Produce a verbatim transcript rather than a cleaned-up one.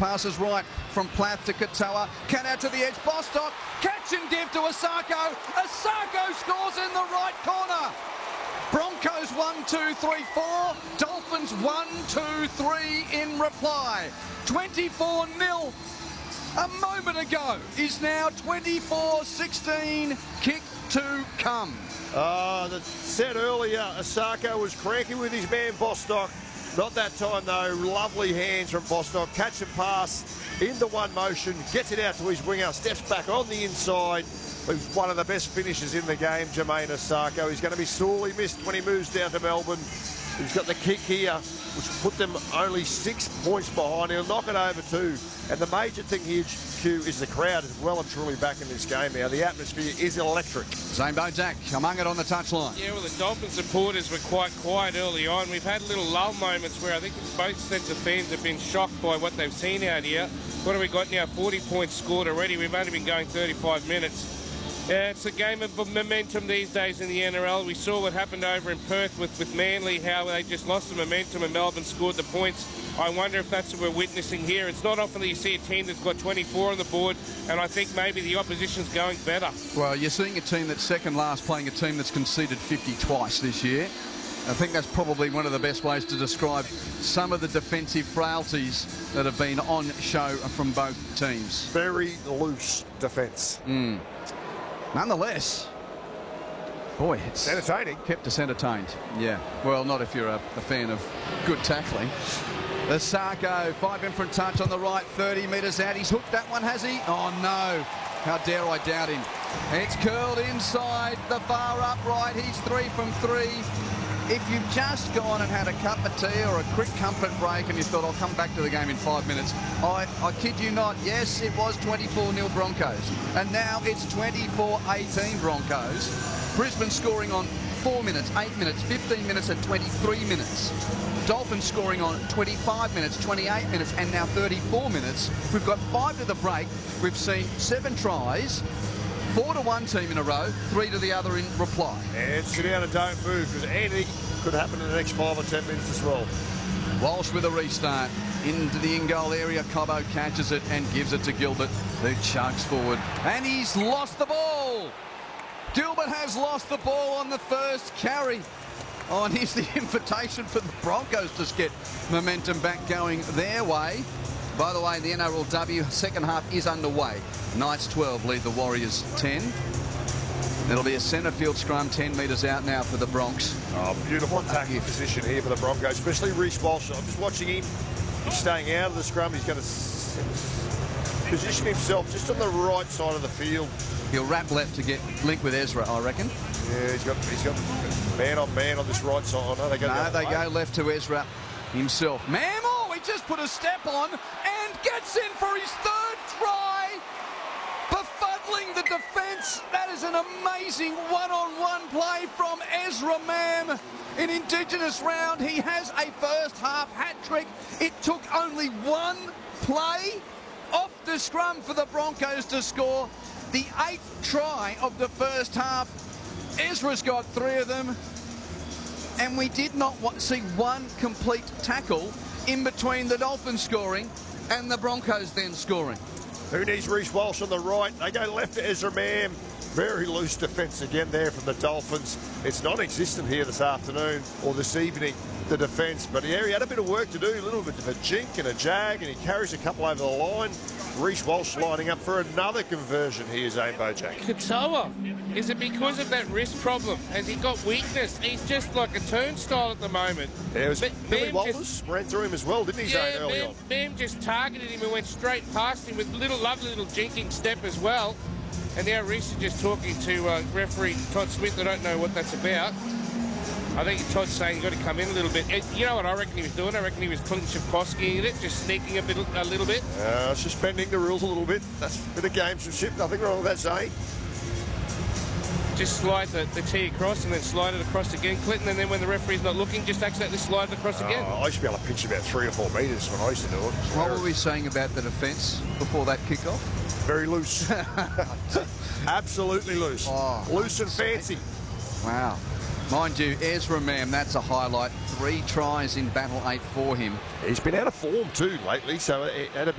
passes right from Plath to Katoa. Cat out to the edge. Bostock. Catch and give to Asako. Asako scores in the right corner. Broncos one, two, three, four. Dolphins one, two, three in reply. twenty-four nil a moment ago is now twenty-four sixteen. Kick to come. Uh, that said earlier, Asako was cranky with his man Bostock. Not that time though. Lovely hands from Bostock. Catch and pass into one motion. Gets it out to his winger. Steps back on the inside. He's one of the best finishers in the game, Jermaine Asako. He's going to be sorely missed when he moves down to Melbourne. He's got the kick here, which will put them only six points behind. He'll knock it over two. And the major thing here, Q, is the crowd is well and truly back in this game now. The atmosphere is electric. Zane Bojak among it on the touchline. Yeah, well, the Dolphin supporters were quite quiet early on. We've had little lull moments where I think both sets of fans have been shocked by what they've seen out here. What have we got now? forty points scored already. We've only been going thirty-five minutes. Yeah, it's a game of momentum these days in the N R L. We saw what happened over in Perth with, with Manly, how they just lost the momentum and Melbourne scored the points. I wonder if that's what we're witnessing here. It's not often that you see a team that's got twenty-four on the board, and I think maybe the opposition's going better. Well, you're seeing a team that's second last playing a team that's conceded fifty twice this year. I think that's probably one of the best ways to describe some of the defensive frailties that have been on show from both teams. Very loose defence. Mm. Nonetheless, boy, it's entertaining. Kept us entertained. Yeah. Well, not if you're a, a fan of good tackling. Asako, five in front touch on the right, thirty metres out. He's hooked that one, has he? Oh, no. How dare I doubt him. It's curled inside the far upright. He's three from three. If you've just gone and had a cup of tea or a quick comfort break and you thought, I'll come back to the game in five minutes, I, I kid you not, yes, it was twenty-four nil Broncos. And now it's twenty-four eighteen Broncos. Brisbane scoring on four minutes, eight minutes, fifteen minutes and twenty-three minutes. Dolphins scoring on twenty-five minutes, twenty-eight minutes and now thirty-four minutes. We've got five to the break. We've seen seven tries. Four to one team in a row, three to the other in reply. And sit down and don't move, because anything could happen in the next five or ten minutes as well. Walsh with a restart into the in-goal area. Cobbo catches it and gives it to Gilbert, who chugs forward. And he's lost the ball. Gilbert has lost the ball on the first carry. Oh, and here's the invitation for the Broncos to get momentum back going their way. By the way, the N R L W second half is underway. Knights twelve lead the Warriors ten. It'll be a centre field scrum ten metres out now for the Bronx. Oh, beautiful attacking position here for the Broncos, especially Reece Walsh. I'm just watching him. He's staying out of the scrum. He's going to position himself just on the right side of the field. He'll wrap left to get linked with Ezra, I reckon. Yeah, he's got he's got man on man on this right side. Oh, no, they go, no, they way. go left to Ezra himself. Mammal, he just put a step on and gets in for his third try. Befuddling the defence. That is an amazing one-on-one play from Ezra Mam. In Indigenous round, he has a first half hat-trick. It took only one play off the scrum for the Broncos to score the eighth try of the first half. Ezra's got three of them. And we did not see one complete tackle in between the Dolphins scoring and the Broncos then scoring. Who needs Reece Walsh on the right? They go left to Ezra Mam. Very loose defence again there from the Dolphins. It's non-existent here this afternoon or this evening, the defence. But yeah, he had a bit of work to do, a little bit of a jink and a jag, and he carries a couple over the line. Reece Walsh lining up for another conversion here, Zane Bojak. Katoa, is it because of that wrist problem? Has he got weakness? He's just like a turnstile at the moment. Yeah, it was but Billy Mam Walters just, ran through him as well, didn't he, yeah, Zane, early Mam, on? Mam just targeted him and went straight past him with a little lovely little jinking step as well. And now Reece is just talking to uh, referee Todd Smith. I don't know what that's about. I think Todd's saying you've got to come in a little bit. It, you know what I reckon he was doing? I reckon he was Clint Shavkovsky-ing it, just sneaking a, bit, a little bit. Uh, suspending the rules a little bit. That's a bit of gamesmanship. Nothing wrong with that, Zane. Just slide the, the tee across and then slide it across again, Clinton, and then when the referee's not looking, just accidentally slide it across uh, again. I used to be able to pitch about three or four metres when I used to do it. What were we saying about the defence before that kick-off? Very loose. Absolutely loose. Oh, loose and fancy. Wow. Mind you, Ezra Mam, that's a highlight. Three tries in battle eight for him. He's been out of form too lately, so at a